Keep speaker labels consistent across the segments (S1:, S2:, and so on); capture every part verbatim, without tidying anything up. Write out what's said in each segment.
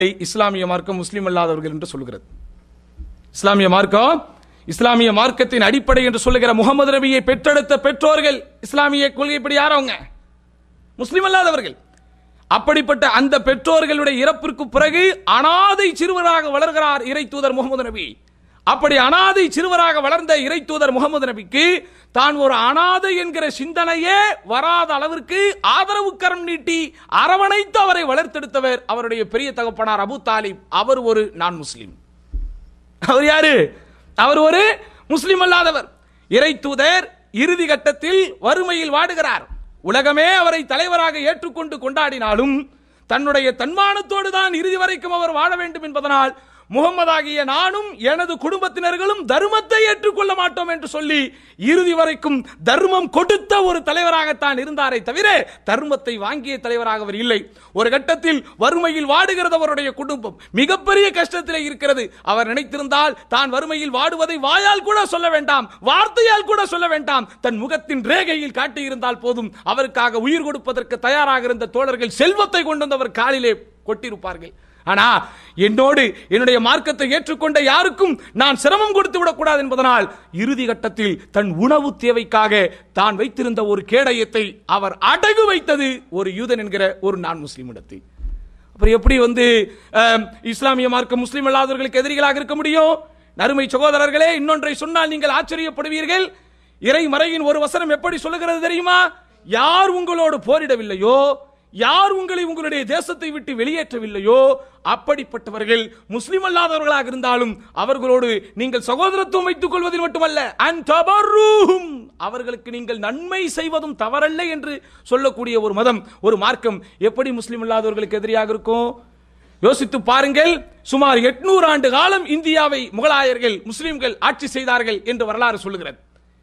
S1: இஸ்லாமிய மார்க்கம் முஸ்லிம் அல்லாதவர்கள் என்று சொல்கிறது. இஸ்லாமிய மார்க்கம் இஸ்லாமிய மார்க்கத்தின் அடிப்படை என்று சொல்லுகிற முகமது நபியை பெற்றெடுத்த பெற்றோர்கள் இஸ்லாமிய கொள்கைப்படி யாரவங்க? முஸ்லிம் அல்லாதவர்கள். அப்படிப்பட்ட அந்த பெற்றோர்களுடைய இறப்பிற்கு பிறகு அனாதை சிறுவராக வளர்கிறார் இறை தூதர் முகமது நபி. அப்படி அனாதை சிறுவராக வளர்ந்த இறை தூதர் முகமது நபிக்கு தான் ஒரு அனாதை என்கிற சிந்தனையே வராத அளவிற்கு ஆதரவு கரம் நீட்டி அரவணைத்து அவரை வளர்த்தெடுத்தவர் அவருடைய பெரிய தகப்பனார் அபு தாலிப். அவர் ஒரு நான் முஸ்லிம். அவர் யாரு? அவர் ஒரு முஸ்லிம் அல்லாதவர். இறை தூதர் இறுதி கட்டத்தில் வறுமையில் வாடுகிறார். உலகமே அவரை தலைவராக ஏற்றுக்கொண்டு கொண்டாடினாலும் தன்னுடைய தன்மானத்தோடு தான் இறுதி வரைக்கும் அவர் வாழ வேண்டும் என்பதனால் முகமதாகிய நானும் எனது குடும்பத்தினர்களும் தர்மத்தை ஏற்றுக்கொள்ள மாட்டோம் என்று சொல்லி இறுதி வரைக்கும் தர்மம் கொடுத்த ஒரு தலைவராகத்தான் இருந்தாரே தவிர தர்மத்தை வாங்கிய தலைவராக அவர் இல்லை. ஒரு கட்டத்தில் வறுமையில் வாடுகிறது அவருடைய குடும்பம், மிகப்பெரிய கஷ்டத்தில் இருக்கிறது. அவர் நினைத்திருந்தால் தான் வறுமையில் வாடுவதை வாயால் கூட சொல்ல வேண்டாம், வார்த்தையால் கூட சொல்ல வேண்டாம், தன் முகத்தின் ரேகையில் காட்டியிருந்தால் போதும் அவருக்காக உயிர் கொடுப்பதற்கு தயாராக இருந்த தோழர்கள் செல்வத்தை கொண்டு வந்து அவர் காலிலே கொட்டியிருப்பார்கள். ஆனா என்னோடு என்னுடைய மார்க்கத்தை ஏற்றுக்கொண்ட யாருக்கும் நான் சிரமம் கொடுத்து விடக்கூடாது என்பதனால் இறுதி கட்டத்தில் தன் உணவு தேவைக்காக தான் வைத்திருந்த ஒரு கேடயத்தை அவர் அடகு வைத்தது ஒரு யூதன் என்கிற ஒரு நான் முஸ்லிம் இடத்தை. அப்புறம் எப்படி வந்து இஸ்லாமிய மார்க்கம் முஸ்லிம் அல்லாதவர்களுக்கு எதிரிகளாக இருக்க முடியும்? நறுமை சகோதரர்களே, இன்னொன்றை சொன்னால் நீங்கள் ஆச்சரியப்படுவீர்கள். இறை மறையின் ஒரு வசனம் எப்படி சொல்லுகிறது தெரியுமா? யார் உங்களோடு போரிடவில்லையோ, யார் உங்களை உங்களுடைய தேசத்தை விட்டு வெளியேற்றவில்லையோ அப்படிப்பட்டவர்கள் முஸ்லிம் அல்லாதவர்களாக இருந்தாலும் அவர்களோடு நீங்கள் சகோதரத்துவம் வைத்துக் கொள்வதில் மட்டுமல்ல, அவர்களுக்கு நீங்கள் நன்மை செய்வதும் தவறல்ல என்று சொல்லக்கூடிய ஒரு மதம், ஒரு மார்க்கம் எப்படி முஸ்லிம் அல்லாதவர்களுக்கு எதிரியாக இருக்கும்? யோசித்து பாருங்கள். சுமார் எட்நூறு ஆண்டு காலம் இந்தியாவை முகலாயர்கள் முஸ்லிம்கள் ஆட்சி செய்தார்கள் என்று வரலாறு சொல்லுகிறது.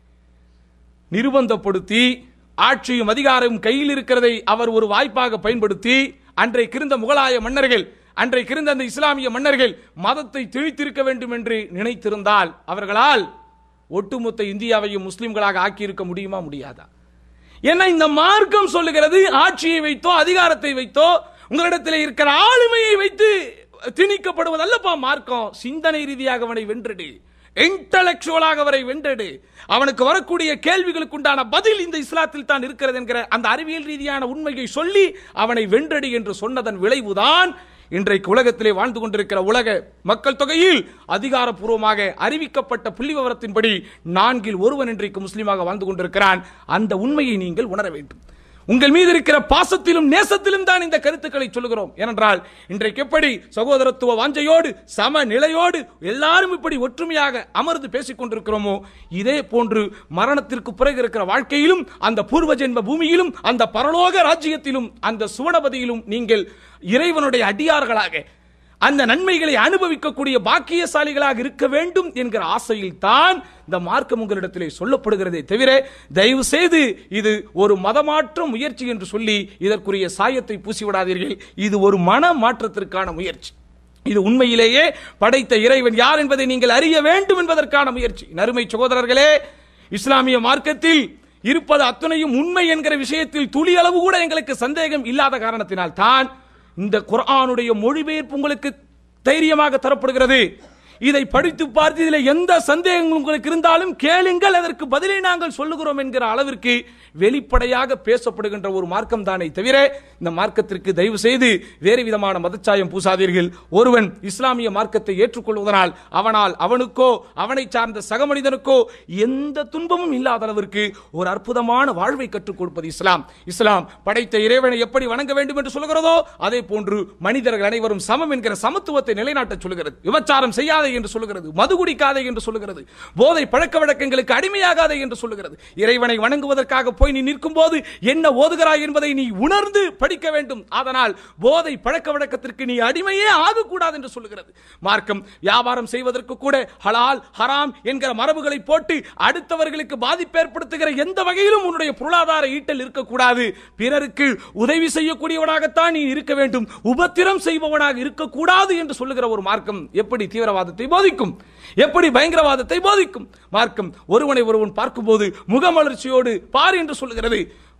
S1: நிர்பந்தப்படுத்தி ஆட்சியும் அதிகாரம் கையில் இருக்கிறதை அவர் ஒரு வாய்ப்பாக பயன்படுத்தி அன்றைக்கு இருந்த முகலாய மன்னர்கள், அன்றைக்கு இருந்த அந்த இஸ்லாமிய மன்னர்கள் மதத்தை திணித்திருக்க வேண்டும் என்று நினைத்திருந்தால் அவர்களால் ஒட்டுமொத்த இந்தியாவையும் முஸ்லிம்களாக ஆக்கியிருக்க முடியுமா? முடியாதா? ஏன்னா இந்த மார்க்கம் சொல்லுகிறது ஆட்சியை வைத்தோ அதிகாரத்தை வைத்தோ உங்களிடத்தில் இருக்கிற ஆளுமையை வைத்து திணிக்கப்படுவதல்லப்பா மார்க்கம். சிந்தனை ரீதியாக அவனை வென்றெடு, இன்டலெக்சுவலாக அவரை வென்றெடு, அவனுக்கு வரக்கூடிய கேள்விகளுக்கு உண்டான பதில் இந்த இஸ்லாத்தில் தான் இருக்கிறது என்கிற அந்த அறிவியல் ரீதியான உண்மையை சொல்லி அவனை வென்றெடு என்று சொன்னதன் விளைவுதான் இன்றைக்கு உலகத்திலே வாழ்ந்து கொண்டிருக்கிற உலக மக்கள் தொகையில் அதிகாரப்பூர்வமாக அறிவிக்கப்பட்ட புள்ளி விவரத்தின்படி நான்கில் ஒருவன் இன்றைக்கு முஸ்லீமாக வாழ்ந்து கொண்டிருக்கிறான். அந்த உண்மையை நீங்கள் உணர வேண்டும். உங்கள் மீது இருக்கிற பாசத்திலும் நேசத்திலும் தான் இந்த கருத்துக்களை சொல்லுகிறோம். ஏனென்றால் இன்றைக்கு எப்படி சகோதரத்துவ வாஞ்சையோடு சம நிலையோடு எல்லாரும் இப்படி ஒற்றுமையாக அமர்ந்து பேசிக் கொண்டிருக்கிறோமோ, இதே போன்று மரணத்திற்கு பிறகு இருக்கிற வாழ்க்கையிலும் அந்த பூர்வ ஜென்ம பூமியிலும் அந்த பரலோக ராஜ்யத்திலும் அந்த சுவனபதியிலும் நீங்கள் இறைவனுடைய அடியார்களாக அந்த நன்மைகளை அனுபவிக்கக்கூடிய பாக்கியசாலிகளாக இருக்க வேண்டும் என்கிற ஆசையில் தான் இந்த மார்க்கம் உங்களிடத்திலே சொல்லப்படுகிறதே தவிர தயவு செய்து இது ஒரு மதமாற்ற முயற்சி என்று சொல்லி இதற்குரிய சாயத்தை பூசிவிடாதீர்கள். இது ஒரு மன மாற்றத்திற்கான முயற்சி. இது உண்மையிலேயே படைத்த இறைவன் யார் என்பதை நீங்கள் அறிய வேண்டும் என்பதற்கான முயற்சி. நறுமை சகோதரர்களே, இஸ்லாமிய மார்க்கத்தில் இருப்பது அத்தனையும் உண்மை என்கிற விஷயத்தில் துளி அளவு கூட எங்களுக்கு சந்தேகம் இல்லாத காரணத்தினால் தான் இந்த குர்ஆனுடைய மொழிபெயர்ப்பு உங்களுக்கு தைரியமாக தரப்படுகிறது. இதை படித்து பார்த்து இதில் எந்த சந்தேகங்கள் உங்களுக்கு இருந்தாலும் கேளுங்கள், அதற்கு பதிலை நாங்கள் சொல்லுகிறோம் என்கிற அளவிற்கு வெளிப்படையாக பேசப்படுகின்ற ஒரு மார்க்கம் தானே தவிர இந்த மார்க்கத்திற்கு தயவு செய்து வேறு விதமான மதச்சாயம் பூசாதீர்கள். ஒருவன் இஸ்லாமிய மார்க்கத்தை ஏற்றுக்கொள்வதனால் அவனால் அவனுக்கோ அவனை சார்ந்த சக மனிதனுக்கோ எந்த துன்பமும் இல்லாத அளவிற்கு ஒரு அற்புதமான வாழ்வை கற்றுக் கொடுப்பது இஸ்லாம். இஸ்லாம் படைத்த இறைவனை எப்படி வணங்க வேண்டும் என்று சொல்கிறதோ அதே போன்று மனிதர்கள் அனைவரும் சமம் என்கிற சமத்துவத்தை நிலைநாட்ட சொல்கிறது. விபச்சாரம் செய்யாத என்று சொல்லுகிறது, மது குடிக்காதே என்று சொல்லுகிறது, போதை பழக்க வழக்கங்களுக்கு அடிமையாகாதே என்று சொல்லுகிறது. இறைவனை வணங்குவதற்காக போய் நீ நிற்கும் போது என்ன ஓதுகிறாய் என்பதை நீ உணர்ந்து படிக்க வேண்டும். அதனால் போதை பழக்க வழக்கத்திற்கு நீ அடிமையே ஆகக்கூடாது என்று சொல்லுகிறது. மார்க்கம் வியாபாரம் செய்வதற்கு கூட ஹலால் ஹராம் என்கிற மரபுகளை போட்டு அடுத்தவர்களுக்கு பாதிப்பு ஏற்படுத்துகிற எந்த வகையிலும் உன்னுடைய பொருளாதார ஈட்டல் இருக்கக்கூடாது. பிறருக்கு உதவி செய்யக்கூடியவனாகத்தான் நீ இருக்க வேண்டும், உபத்திரம் செய்பவனாக இருக்கக்கூடாது என்று சொல்லுகிற ஒரு மார்க்கம் எப்படி தீவிரவாதத்தை போதிக்கும், எப்படி பயங்கரவாதத்தை போதிக்கும்? மார்க்கம் ஒருவனை ஒருவன் பார்க்கும்போது முகமலர்ச்சியோடு பார் என்று சொல்லுகிறது.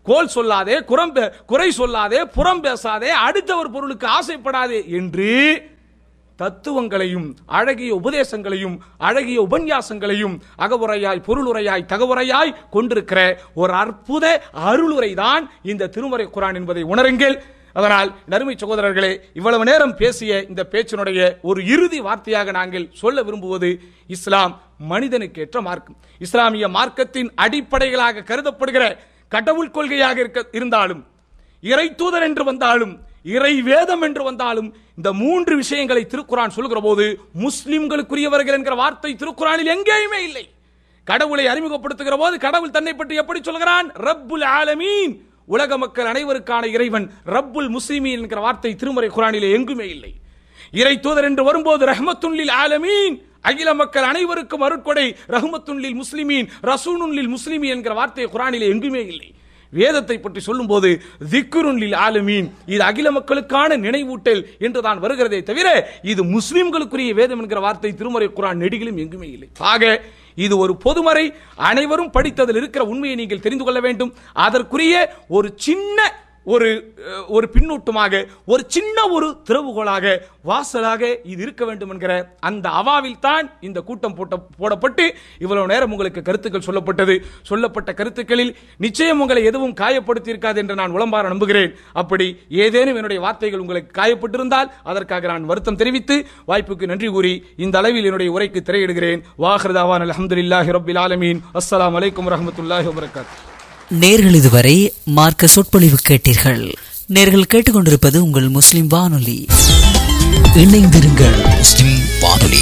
S1: கோல் சொல்லாதே, குறம் குறை சொல்லாதே, புறம் பேசாதே, அடுத்தவர் பொருளுக்கு ஆசைப்படாதே என்று தத்துவங்களையும் அழகிய உபதேசங்களையும் அழகிய உபன்யாசங்களையும் அகவுரையாய் பொருளுரையாய் தகவுரையாய் கொண்டிருக்கிற ஒரு அற்புத அருளுரை தான் இந்த திருமறை குர்ஆன் என்பதை உணருங்கள். அதனால் நறுமை சகோதரர்களே, இவ்வளவு நேரம் பேசிய இந்த பேச்சினுடைய ஒரு இறுதி வார்த்தையாக நாங்கள் சொல்ல விரும்புவது, இஸ்லாம் மனிதனுக்கு ஏற்ற மார்க்கம். இஸ்லாமிய மார்க்கத்தின் அடிப்படைகளாக கருதப்படுகிற கடவுள் கொள்கையாக இருக்க இருந்தாலும், இறை தூதர் என்று வந்தாலும், இறை வேதம் என்று வந்தாலும், இந்த மூன்று விஷயங்களை திருக்குர்ஆன் சொல்லுகிற போது முஸ்லிம்களுக்குரியவர்கள் என்கிற வார்த்தை திருக்குர்ஆனில் எங்கேயுமே இல்லை. கடவுளை அறிமுகப்படுத்துகிற போது கடவுள் தன்னை பற்றி எப்படி சொல்கிறான்? ரப்புல் ஆலமீன், உலக மக்கள் அனைவருக்கான இறைவன். ரப்புல் முஸ்லிமீன் என்கிற வார்த்தை திருமறை குர்ஆனிலே எங்குமே இல்லை. இறை தூதர் என்று வரும்போது ரஹ்மத்துல் லில் ஆலமீன், அகில மக்கள் அனைவருக்கும் அருட்கொடை, ரஹ்மத்துல் லில் முஸ்லிமீன், ரசூலுல் லில் முஸ்லிமீன் என்கிற வார்த்தை குர்ஆனிலே எங்குமே இல்லை. வேதத்தை பற்றி சொல்லும் போது திக்ருன் லில் ஆலமீன், இது அகில மக்களுக்கான நினைவூட்டல் என்று தான் வருகிறதே தவிர இது முஸ்லிம்களுக்குரிய வேதம் என்கிற வார்த்தை திருமறை குர்ஆன் நெடுகிலும் எங்குமே இல்லை. ஆக இது ஒரு பொதுமறை, அனைவரும் படித்ததில் இருக்கிற உண்மையை நீங்கள் தெரிந்து கொள்ள வேண்டும். அதற்குரிய ஒரு சின்ன ஒரு ஒரு பின்னூட்டமாக, ஒரு சின்ன ஒரு திறவுகோலாக, வாசலாக இது இருக்க வேண்டும் என்கிற அந்த அவாவில் தான் இந்த கூட்டம் போட்ட போடப்பட்டு இவ்வளவு நேரம் உங்களுக்கு கருத்துக்கள் சொல்லப்பட்டது. சொல்லப்பட்ட கருத்துக்களில் நிச்சயம் உங்களை எதுவும் காயப்படுத்தி இருக்காது என்று நான் உளம்பார நம்புகிறேன். அப்படி ஏதேனும் என்னுடைய வார்த்தைகள் உங்களுக்கு காயப்பட்டிருந்தால் அதற்காக நான் வருத்தம் தெரிவித்து வாய்ப்புக்கு நன்றி கூறி இந்த அளவில் என்னுடைய உரைக்கு திரையிடுகிறேன். வாஹிருதாவான் அல்ஹம்துலில்லாஹி ரப்பில் ஆலமீன். அஸ்ஸலாமு அலைக்கும் வரஹ்மத்துல்லாஹி வபரகாத்துஹு.
S2: நேர்கள் இதுவரை மார்க்க சொற்பொழிவு கேட்டீர்கள். நேர்கள் கேட்டுக்கொண்டிருப்பது உங்கள் முஸ்லிம் வானொலி. இணைந்திருங்கள் முஸ்லிம் வானொலி.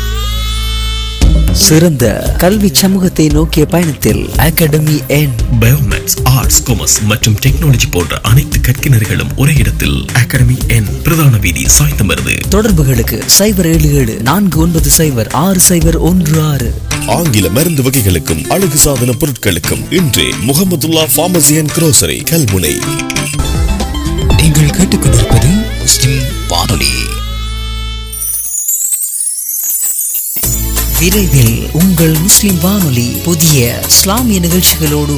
S2: சிறந்த கல்வி சமூகத்தை நோக்கிய பயணத்தில் அகாடமி என்
S3: பயோமேக்ஸ், ஆர்ட்ஸ், காமர்ஸ் மற்றும் டெக்னாலஜி போன்ற அனைத்து கற்கினர்களும் ஒரே இடத்தில் அகாடமி என் பிரதான வீதி சாய்ந்தமருது.
S2: தொடர்புகளுக்கு சைபர் ஏழு ஏழு நான்கு ஒன்பது சைபர் ஆறு சைபர் ஒன்று ஆறு.
S3: ஆங்கில மருந்து வகைகளுக்கும் அழகு சாதன பொருட்களுக்கும் இன்றே Mahmudullah pharmacy and grocery, Kalmunai.
S2: நீங்கள் கேட்டுக்கொண்டிருப்பது முஸ்லிம் வானொலி. விரைவில் உங்கள் முஸ்லிம் வானொலி புதிய இஸ்லாமிய நிகழ்ச்சிகளோடு